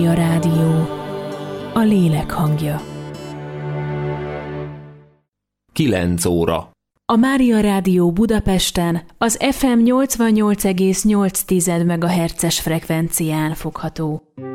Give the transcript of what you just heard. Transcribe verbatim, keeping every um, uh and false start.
A rádió, a lélek hangja. kilenc óra. A Mária Rádió Budapesten az ef em nyolcvannyolc egész nyolc MHz-es frekvencián fogható.